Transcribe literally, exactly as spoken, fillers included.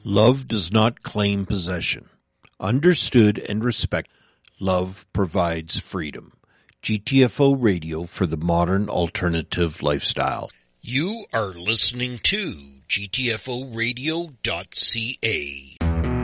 Love does not claim possession. Understood and respected, love provides freedom. G T F O Radio for the modern alternative lifestyle. You are listening to G T F O radio dot C A.